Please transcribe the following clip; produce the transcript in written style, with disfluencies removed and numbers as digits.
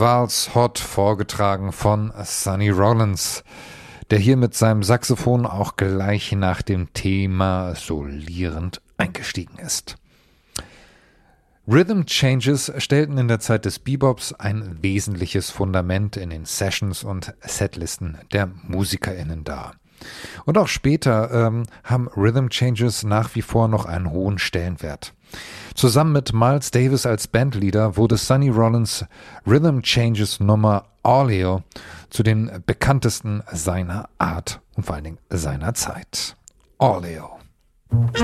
Vals Hot, vorgetragen von Sonny Rollins, der hier mit seinem Saxophon auch gleich nach dem Thema solierend eingestiegen ist. Rhythm Changes stellten in der Zeit des Bebops ein wesentliches Fundament in den Sessions und Setlisten der MusikerInnen dar. Und auch später haben Rhythm Changes nach wie vor noch einen hohen Stellenwert. Zusammen mit Miles Davis als Bandleader wurde Sonny Rollins Rhythm Changes Nummer Orleo zu den bekanntesten seiner Art und vor allen Dingen seiner Zeit. Orleo.